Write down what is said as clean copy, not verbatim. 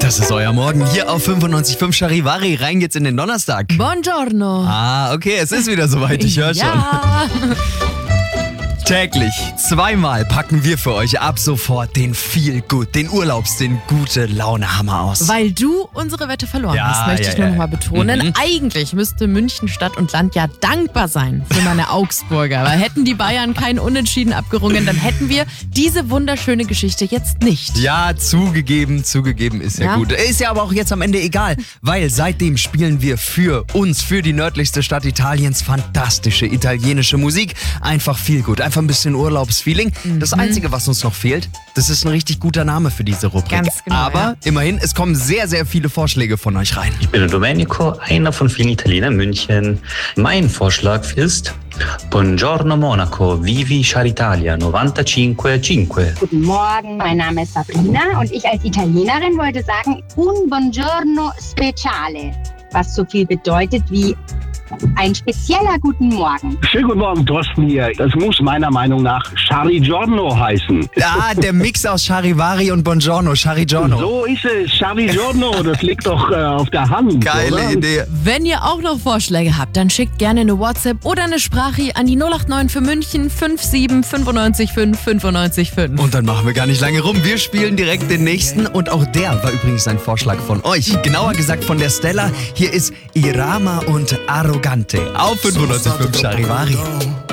Das ist euer Morgen hier auf 95.5 Charivari. Rein geht's in den Donnerstag. Buongiorno. Okay, es ist wieder soweit, ich höre schon. Ja. Täglich, zweimal packen wir für euch ab sofort den Feel-Good, den den Gute-Laune-Hammer aus. Weil du unsere Wette verloren hast, möchte ich nur noch mal betonen. Eigentlich müsste München Stadt und Land ja dankbar sein für meine Augsburger. Weil hätten die Bayern kein Unentschieden abgerungen, dann hätten wir diese wunderschöne Geschichte jetzt nicht. Ja, zugegeben ist ja gut. Ist ja aber auch jetzt am Ende egal, weil seitdem spielen wir für uns, für die nördlichste Stadt Italiens, fantastische italienische Musik. Einfach Feel-Good, einfach ein bisschen Urlaubsfeeling. Das Einzige, was uns noch fehlt, das ist ein richtig guter Name für diese Rubrik. Ganz genau, aber immerhin, es kommen sehr, sehr viele Vorschläge von euch rein. Ich bin Domenico, einer von vielen Italienern in München. Mein Vorschlag ist Buongiorno Monaco, vivi Charitalia 95,5. Guten Morgen, mein Name ist Sabrina und ich als Italienerin wollte sagen un buongiorno speciale, was so viel bedeutet wie ein spezieller guten Morgen. Schönen guten Morgen, Thorsten hier. Das muss meiner Meinung nach Charigiorno heißen. Ja, der Mix aus Charivari und Buongiorno, Charigiorno. So ist es, Charigiorno, das liegt doch auf der Hand. Geile oder? Idee. Wenn ihr auch noch Vorschläge habt, dann schickt gerne eine WhatsApp oder eine Sprache an die 089 für München 57 95 5 95 5. Und dann machen wir gar nicht lange rum. Wir spielen direkt den nächsten. Und auch der war übrigens ein Vorschlag von euch. Genauer gesagt von der Stella. Hier ist Irama und Arrogante auf 95.5 Charivari.